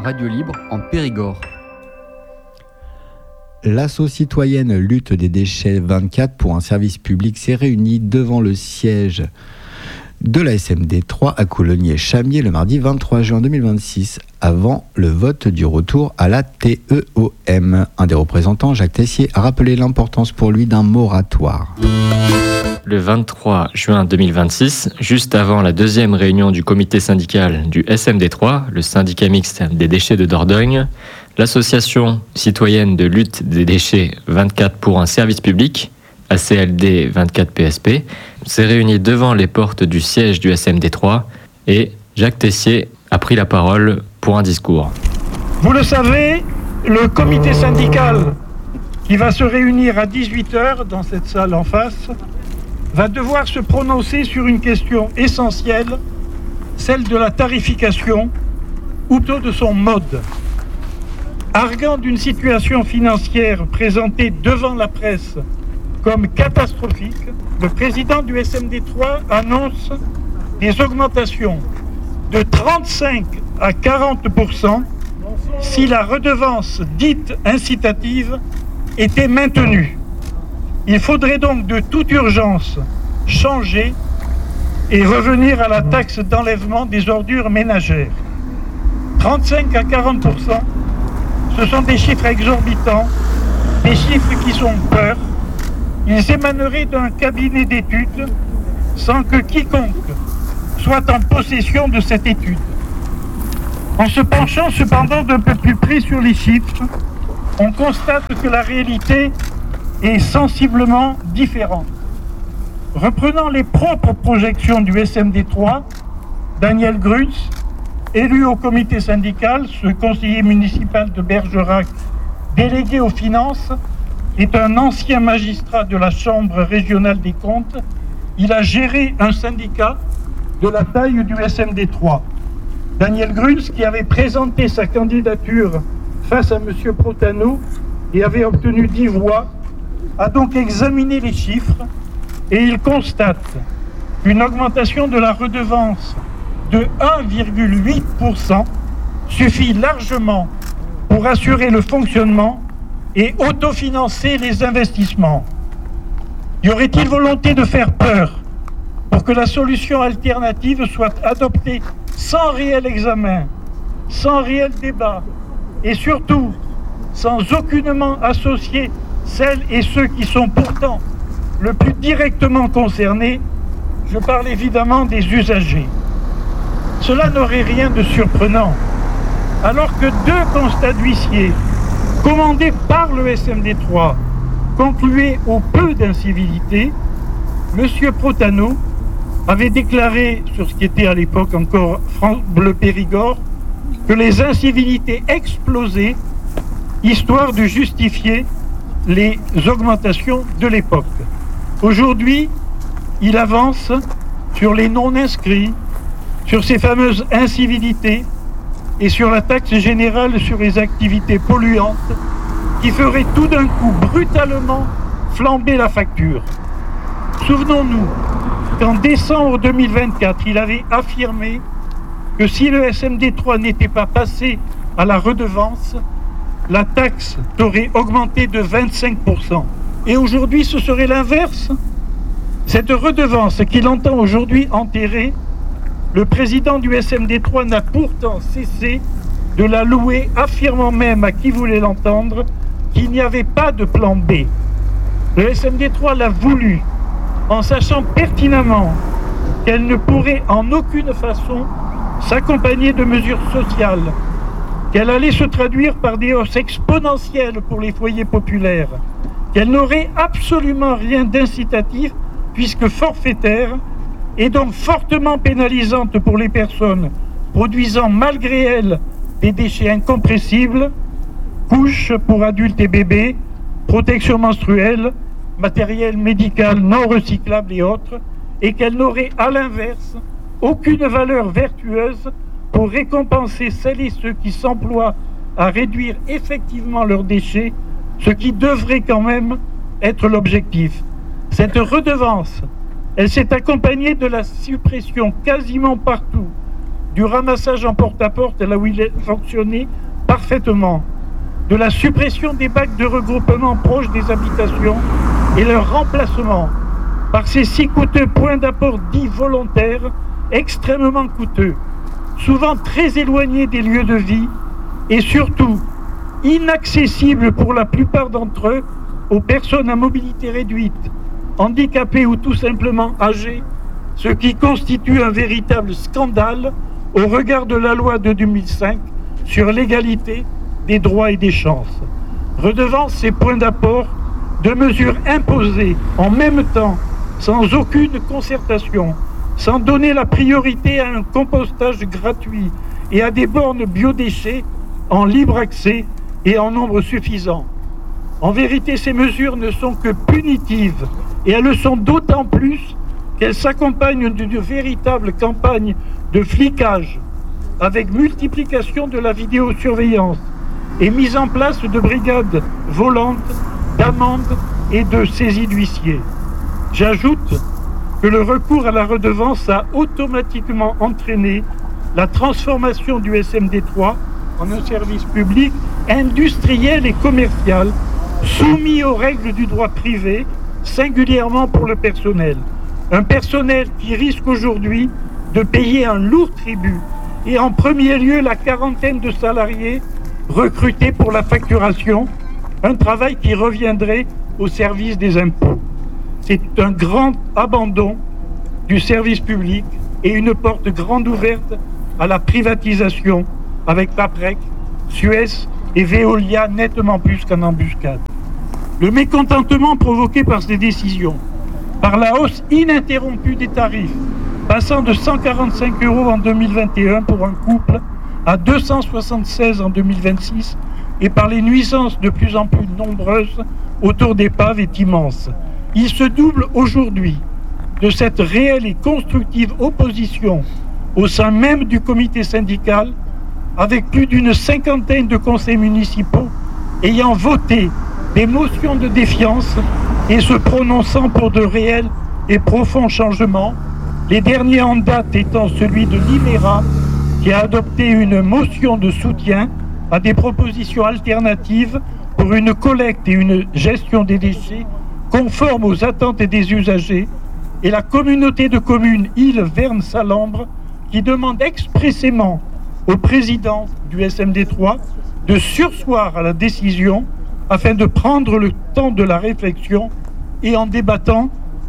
radio libre en Périgord. L'asso citoyenne Lutte des déchets 24 pour un service public s'est réunie devant le siège de la SMD 3 à Coulommiers-Chamiers le mardi 23 juin 2026, avant le vote du retour à la TEOM. Un des représentants, Jacques Tessier, a rappelé l'importance pour lui d'un moratoire. Le 23 juin 2026, juste avant la deuxième réunion du comité syndical du SMD3, le syndicat mixte des déchets de Dordogne, l'association citoyenne de lutte des déchets 24 pour un service public, ACLD 24 PSP, s'est réunie devant les portes du siège du SMD3 et Jacques Tessier a pris la parole pour un discours. Vous le savez, le comité syndical qui va se réunir à 18h dans cette salle en face va devoir se prononcer sur une question essentielle, celle de la tarification, ou plutôt de son mode. Arguant d'une situation financière présentée devant la presse comme catastrophique, le président du SMD3 annonce des augmentations de 35 à 40% si la redevance dite incitative était maintenue. Il faudrait donc de toute urgence changer et revenir à la taxe d'enlèvement des ordures ménagères. 35 à 40%, ce sont des chiffres exorbitants, des chiffres qui sont peur. Ils émaneraient d'un cabinet d'études sans que quiconque soit en possession de cette étude. En se penchant cependant d'un peu plus près sur les chiffres, on constate que la réalité est sensiblement différente. Reprenant les propres projections du SMD3, Daniel Grutz, élu au comité syndical, ce conseiller municipal de Bergerac, délégué aux finances, est un ancien magistrat de la Chambre régionale des comptes. Il a géré un syndicat de la taille du SMD3. Daniel Grutz, qui avait présenté sa candidature face à M. Protano et avait obtenu 10 voix, a donc examiné les chiffres et il constate une augmentation de la redevance de 1,8% suffit largement pour assurer le fonctionnement et autofinancer les investissements. Y aurait-il volonté de faire peur pour que la solution alternative soit adoptée sans réel examen, sans réel débat et surtout sans aucunement associer celles et ceux qui sont pourtant le plus directement concernés? Je parle évidemment des usagers. Cela n'aurait rien de surprenant, alors que deux constats d'huissier commandés par le SMD3 concluaient au peu d'incivilité. M. Protano avait déclaré sur ce qui était à l'époque encore France Bleu Périgord que les incivilités explosaient, histoire de justifier les augmentations de l'époque. Aujourd'hui, il avance sur les non-inscrits, sur ces fameuses incivilités et sur la taxe générale sur les activités polluantes qui ferait tout d'un coup brutalement flamber la facture. Souvenons-nous qu'en décembre 2024, il avait affirmé que si le SMD3 n'était pas passé à la redevance, la taxe aurait augmenté de 25%. Et aujourd'hui, ce serait l'inverse. Cette redevance qu'il entend aujourd'hui enterrer, le président du SMD3 n'a pourtant cessé de la louer, affirmant même à qui voulait l'entendre qu'il n'y avait pas de plan B. Le SMD3 l'a voulu, en sachant pertinemment qu'elle ne pourrait en aucune façon s'accompagner de mesures sociales, qu'elle allait se traduire par des hausses exponentielles pour les foyers populaires, qu'elle n'aurait absolument rien d'incitatif puisque forfaitaire et donc fortement pénalisante pour les personnes produisant malgré elles des déchets incompressibles, couches pour adultes et bébés, protection menstruelle, matériel médical non recyclable et autres, et qu'elle n'aurait à l'inverse aucune valeur vertueuse pour récompenser celles et ceux qui s'emploient à réduire effectivement leurs déchets, ce qui devrait quand même être l'objectif. Cette redevance, elle s'est accompagnée de la suppression quasiment partout du ramassage en porte-à-porte là où il fonctionnait parfaitement, de la suppression des bacs de regroupement proches des habitations et leur remplacement par ces si coûteux points d'apport dits volontaires, extrêmement coûteux, souvent très éloignés des lieux de vie et surtout inaccessibles pour la plupart d'entre eux aux personnes à mobilité réduite, handicapées ou tout simplement âgées, ce qui constitue un véritable scandale au regard de la loi de 2005 sur l'égalité des droits et des chances. Redevant ces points d'apport de mesures imposées en même temps, sans aucune concertation, sans donner la priorité à un compostage gratuit et à des bornes biodéchets en libre accès et en nombre suffisant. En vérité, ces mesures ne sont que punitives et elles le sont d'autant plus qu'elles s'accompagnent d'une véritable campagne de flicage avec multiplication de la vidéosurveillance et mise en place de brigades volantes, d'amendes et de saisies d'huissiers. J'ajoute que le recours à la redevance a automatiquement entraîné la transformation du SMD3 en un service public industriel et commercial soumis aux règles du droit privé, singulièrement pour le personnel. Un personnel qui risque aujourd'hui de payer un lourd tribut et en premier lieu la quarantaine de salariés recrutés pour la facturation, un travail qui reviendrait au service des impôts. C'est un grand abandon du service public et une porte grande ouverte à la privatisation avec Paprec, Suez et Veolia nettement plus qu'en embuscade. Le mécontentement provoqué par ces décisions, par la hausse ininterrompue des tarifs, passant de 145 € en 2021 pour un couple à 276 en 2026, et par les nuisances de plus en plus nombreuses autour des PAV est immense. Il se double aujourd'hui de cette réelle et constructive opposition au sein même du comité syndical, avec plus d'une cinquantaine de conseils municipaux ayant voté des motions de défiance et se prononçant pour de réels et profonds changements, les derniers en date étant celui de l'IMERA, qui a adopté une motion de soutien à des propositions alternatives pour une collecte et une gestion des déchets conformes aux attentes des usagers, et la communauté de communes Île-Verne-Salambre, qui demande expressément au président du SMD3 de surseoir à la décision afin de prendre le temps de la réflexion et en débattant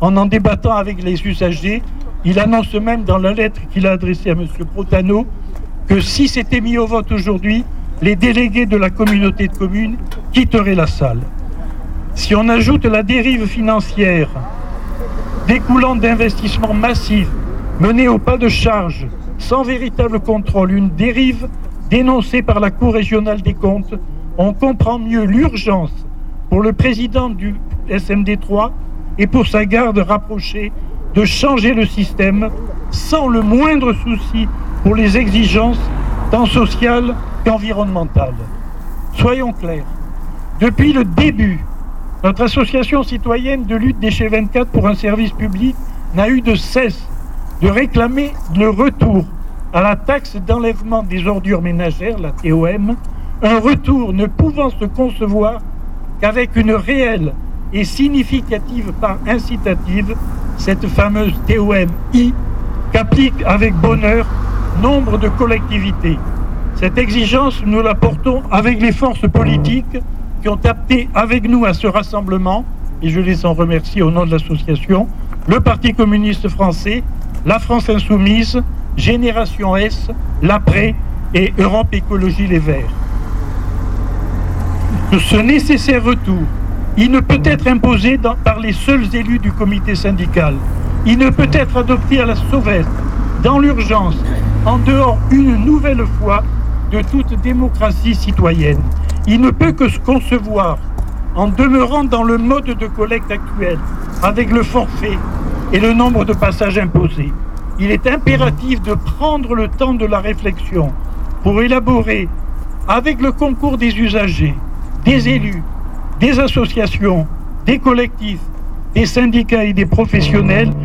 avec les usagers. Il annonce même dans la lettre qu'il a adressée à M. Protano que si c'était mis au vote aujourd'hui, les délégués de la communauté de communes quitteraient la salle. Si on ajoute la dérive financière découlant d'investissements massifs menés au pas de charge, sans véritable contrôle, une dérive dénoncée par la Cour régionale des comptes, on comprend mieux l'urgence pour le président du SMD3 et pour sa garde rapprochée de changer le système sans le moindre souci pour les exigences tant sociales qu'environnementales. Soyons clairs, depuis le début, notre association citoyenne de lutte Déchets 24 pour un service public n'a eu de cesse de réclamer le retour à la taxe d'enlèvement des ordures ménagères, la TOM, un retour ne pouvant se concevoir qu'avec une réelle et significative part incitative, cette fameuse TOM-I, qu'appliquent avec bonheur nombre de collectivités. Cette exigence, nous la portons avec les forces politiques qui ont appelé avec nous à ce rassemblement, et je les en remercie au nom de l'association, le Parti communiste français, la France insoumise, Génération S, l'Après et Europe Écologie Les Verts. Ce nécessaire retour, il ne peut être imposé par les seuls élus du comité syndical. Il ne peut être adopté à la sauvette, dans l'urgence, en dehors une nouvelle fois de toute démocratie citoyenne. Il ne peut que se concevoir en demeurant dans le mode de collecte actuel, avec le forfait et le nombre de passages imposés. Il est impératif de prendre le temps de la réflexion pour élaborer, avec le concours des usagers, des élus, des associations, des collectifs, des syndicats et des professionnels,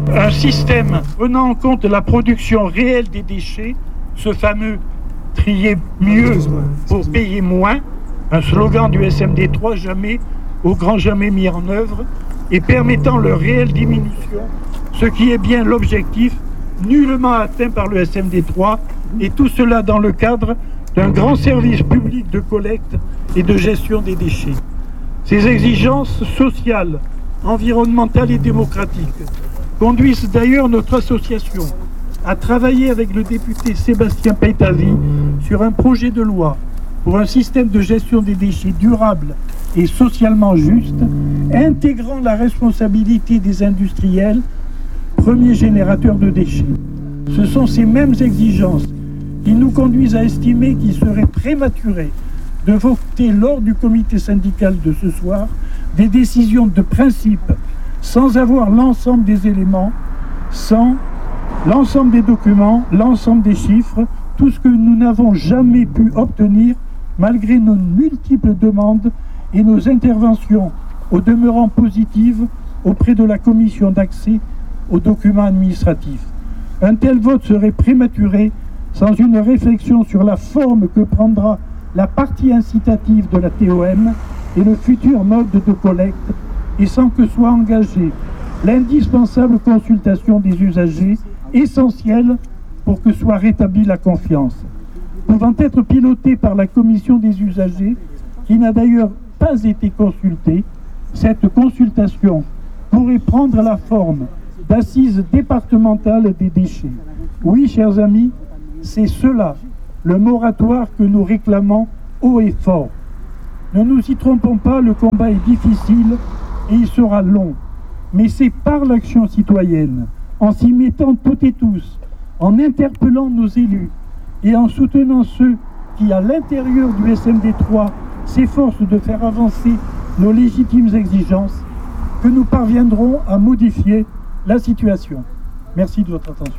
un système prenant en compte la production réelle des déchets, ce fameux trier mieux pour payer moins, un slogan du SMD3 jamais, au grand jamais mis en œuvre, et permettant leur réelle diminution, ce qui est bien l'objectif nullement atteint par le SMD3, et tout cela dans le cadre d'un grand service public de collecte et de gestion des déchets. Ces exigences sociales, environnementales et démocratiques conduisent d'ailleurs notre association à travailler avec le député Sébastien Peytavy sur un projet de loi pour un système de gestion des déchets durable et socialement juste, intégrant la responsabilité des industriels, premiers générateurs de déchets. Ce sont ces mêmes exigences qui nous conduisent à estimer qu'il serait prématuré de voter lors du comité syndical de ce soir des décisions de principe sans avoir l'ensemble des éléments, sans l'ensemble des documents, l'ensemble des chiffres, tout ce que nous n'avons jamais pu obtenir malgré nos multiples demandes et nos interventions au demeurant positives auprès de la commission d'accès aux documents administratifs. Un tel vote serait prématuré sans une réflexion sur la forme que prendra la partie incitative de la TOM et le futur mode de collecte, et sans que soit engagée l'indispensable consultation des usagers, essentielle pour que soit rétablie la confiance. Pouvant être pilotée par la commission des usagers, qui n'a d'ailleurs pas été consultée, cette consultation pourrait prendre la forme d'assises départementales des déchets. Oui, chers amis, c'est cela, le moratoire que nous réclamons haut et fort. Ne nous y trompons pas, le combat est difficile et il sera long. Mais c'est par l'action citoyenne, en s'y mettant toutes et tous, en interpellant nos élus et en soutenant ceux qui, à l'intérieur du SMD3, s'efforcent de faire avancer nos légitimes exigences, que nous parviendrons à modifier la situation. Merci de votre attention.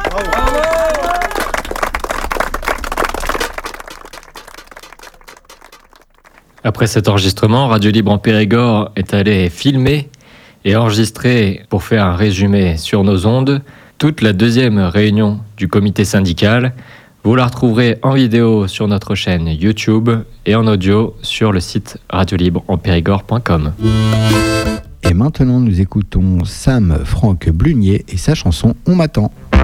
Après cet enregistrement, Radio Libre en Périgord est allé filmer et enregistrer, pour faire un résumé sur nos ondes, toute la deuxième réunion du comité syndical. Vous la retrouverez en vidéo sur notre chaîne YouTube et en audio sur le site radiolibreempérigord.com. Et maintenant, nous écoutons Sam Franck Blunier et sa chanson « On m'attend ».